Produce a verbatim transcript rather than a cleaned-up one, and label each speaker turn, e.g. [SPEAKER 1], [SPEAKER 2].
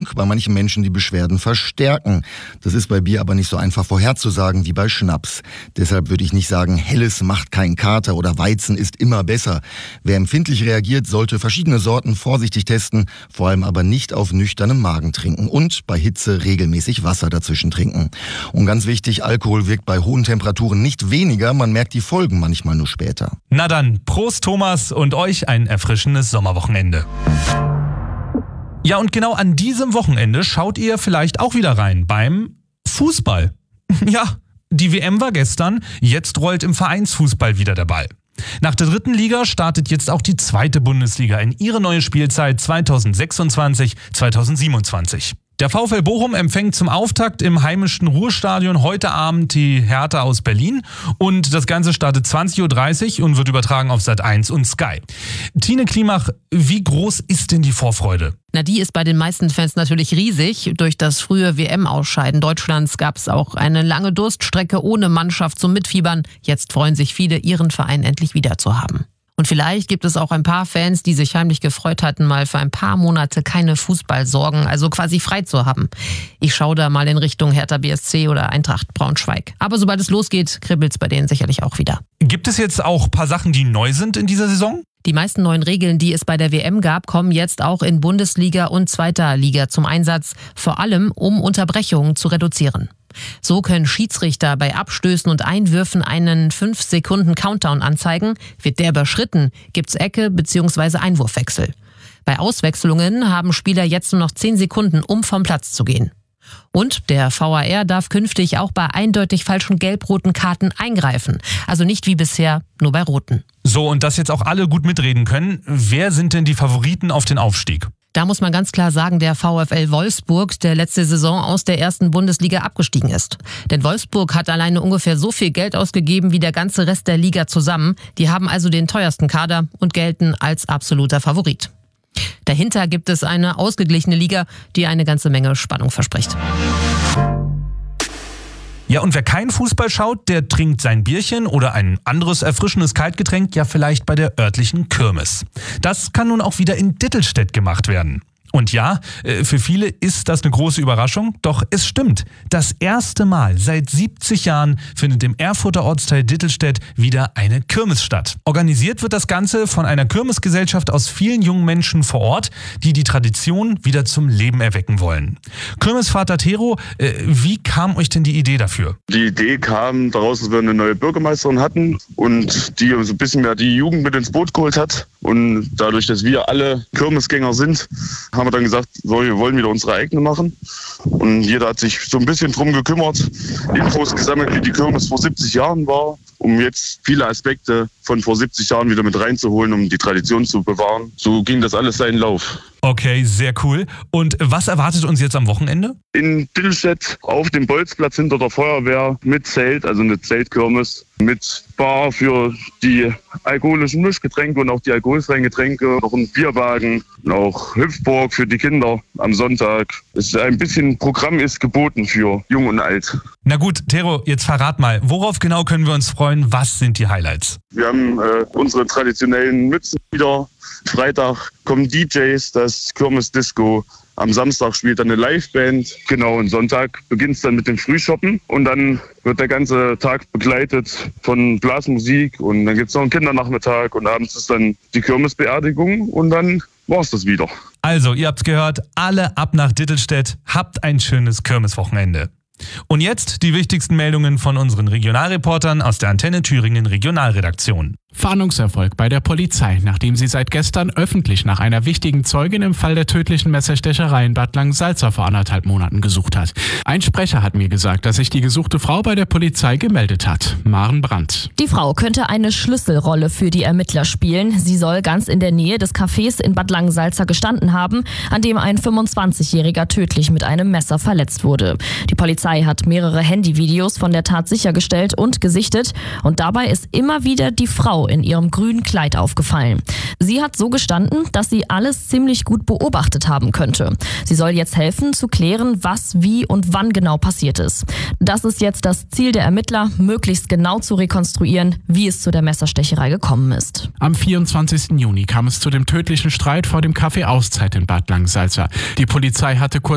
[SPEAKER 1] bei manchen Menschen die Beschwerden verstärken. Das ist bei Bier aber nicht so einfach vorherzusagen wie bei Schnaps. Deshalb würde ich nicht sagen, Helles macht keinen Kater oder Weizen ist immer besser. Wer empfindlich reagiert, sollte verschiedene Sorten vorsichtig testen, vor allem aber nicht auf nüchternem Magen trinken und bei Hitze regelmäßig Wasser dazwischen trinken. Und ganz wichtig, Alkohol wirkt bei hohen Temperaturen nicht weniger, man merkt die Folgen manchmal nur später.
[SPEAKER 2] Na dann, Prost Thomas und euch ein erfrischendes Sommerwochenende. Ja, und genau an diesem Wochenende schaut ihr vielleicht auch wieder rein beim Fußball. Ja, die W M war gestern, jetzt rollt im Vereinsfußball wieder der Ball. Nach der dritten Liga startet jetzt auch die zweite Bundesliga in ihre neue Spielzeit zweitausendsechsundzwanzig zweitausendsiebenundzwanzig. Der VfL Bochum empfängt zum Auftakt im heimischen Ruhrstadion heute Abend die Hertha aus Berlin und das Ganze startet zwanzig Uhr dreißig und wird übertragen auf Sat eins und Sky. Tine Klimach, wie groß ist denn die Vorfreude?
[SPEAKER 3] Na, die ist bei den meisten Fans natürlich riesig. Durch das frühe W M-Ausscheiden Deutschlands gab es auch eine lange Durststrecke ohne Mannschaft zum Mitfiebern. Jetzt freuen sich viele, ihren Verein endlich wieder zu haben. Und vielleicht gibt es auch ein paar Fans, die sich heimlich gefreut hatten, mal für ein paar Monate keine Fußballsorgen, also quasi frei zu haben. Ich schaue da mal in Richtung Hertha B S C oder Eintracht Braunschweig. Aber sobald es losgeht, kribbelt's bei denen sicherlich auch wieder.
[SPEAKER 2] Gibt es jetzt auch ein paar Sachen, die neu sind in dieser Saison?
[SPEAKER 3] Die meisten neuen Regeln, die es bei der W M gab, kommen jetzt auch in Bundesliga und zweiter Liga zum Einsatz, vor allem um Unterbrechungen zu reduzieren. So können Schiedsrichter bei Abstößen und Einwürfen einen fünf Sekunden Countdown anzeigen. Wird der überschritten, gibt's Ecke bzw. Einwurfwechsel. Bei Auswechslungen haben Spieler jetzt nur noch zehn Sekunden, um vom Platz zu gehen. Und der V A R darf künftig auch bei eindeutig falschen gelb-roten Karten eingreifen. Also nicht wie bisher, nur bei roten.
[SPEAKER 2] So, und dass jetzt auch alle gut mitreden können, wer sind denn die Favoriten auf den Aufstieg?
[SPEAKER 3] Da muss man ganz klar sagen, der VfL Wolfsburg, der letzte Saison aus der ersten Bundesliga abgestiegen ist. Denn Wolfsburg hat alleine ungefähr so viel Geld ausgegeben wie der ganze Rest der Liga zusammen. Die haben also den teuersten Kader und gelten als absoluter Favorit. Dahinter gibt es eine ausgeglichene Liga, die eine ganze Menge Spannung verspricht.
[SPEAKER 2] Ja, und wer keinen Fußball schaut, der trinkt sein Bierchen oder ein anderes erfrischendes Kaltgetränk ja vielleicht bei der örtlichen Kirmes. Das kann nun auch wieder in Dittelstedt gemacht werden. Und ja, für viele ist das eine große Überraschung, doch es stimmt. Das erste Mal seit siebzig Jahren findet im Erfurter Ortsteil Dittelstedt wieder eine Kirmes statt. Organisiert wird das Ganze von einer Kirmesgesellschaft aus vielen jungen Menschen vor Ort, die die Tradition wieder zum Leben erwecken wollen. Kirmesvater Tero, wie kam euch denn die Idee dafür?
[SPEAKER 4] Die Idee kam daraus, dass wir eine neue Bürgermeisterin hatten und die so ein bisschen mehr die Jugend mit ins Boot geholt hat. Und dadurch, dass wir alle Kirmesgänger sind, haben wir dann gesagt, so, wir wollen wieder unsere eigene machen. Und jeder hat sich so ein bisschen drum gekümmert, Infos gesammelt, wie die Kirmes vor siebzig Jahren war, um jetzt viele Aspekte von vor siebzig Jahren wieder mit reinzuholen, um die Tradition zu bewahren. So ging das alles seinen Lauf.
[SPEAKER 2] Okay, sehr cool. Und was erwartet uns jetzt am Wochenende?
[SPEAKER 4] In Dittelstedt auf dem Bolzplatz hinter der Feuerwehr mit Zelt, also eine Zeltkirmes, mit Bar für die alkoholischen Mischgetränke und auch die alkoholfreien Getränke, noch ein Bierwagen, auch Hüpfburg für die Kinder am Sonntag. Es ein bisschen Programm ist geboten für Jung und Alt.
[SPEAKER 2] Na gut, Tero, jetzt verrat mal, worauf genau können wir uns freuen? Was sind die Highlights?
[SPEAKER 4] Wir haben äh, unsere traditionellen Mützen wieder. Freitag kommen D Js, das Kirmes Disco. Am Samstag spielt dann eine Liveband. Genau, und Sonntag beginnt es dann mit dem Frühshoppen. Und dann wird der ganze Tag begleitet von Blasmusik. Und dann gibt es noch einen Kindernachmittag. Und abends ist dann die Kirmesbeerdigung. Und dann war es das wieder.
[SPEAKER 2] Also, ihr habt's gehört, alle ab nach Dittelstedt. Habt ein schönes Kirmeswochenende. Und jetzt die wichtigsten Meldungen von unseren Regionalreportern aus der Antenne Thüringen Regionalredaktion.
[SPEAKER 5] Fahndungserfolg bei der Polizei, nachdem sie seit gestern öffentlich nach einer wichtigen Zeugin im Fall der tödlichen Messerstecherei in Bad Langensalza vor anderthalb Monaten gesucht hat. Ein Sprecher hat mir gesagt, dass sich die gesuchte Frau bei der Polizei gemeldet hat. Maren Brandt.
[SPEAKER 6] Die Frau könnte eine Schlüsselrolle für die Ermittler spielen. Sie soll ganz in der Nähe des Cafés in Bad Langensalza gestanden haben, an dem ein fünfundzwanzigjähriger tödlich mit einem Messer verletzt wurde. Die Polizei hat mehrere Handyvideos von der Tat sichergestellt und gesichtet. Und dabei ist immer wieder die Frau in ihrem grünen Kleid aufgefallen. Sie hat so gestanden, dass sie alles ziemlich gut beobachtet haben könnte. Sie soll jetzt helfen, zu klären, was, wie und wann genau passiert ist. Das ist jetzt das Ziel der Ermittler, möglichst genau zu rekonstruieren, wie es zu der Messerstecherei gekommen ist.
[SPEAKER 5] Am vierundzwanzigsten Juni kam es zu dem tödlichen Streit vor dem Café Auszeit in Bad Langensalza. Die Polizei hatte kurz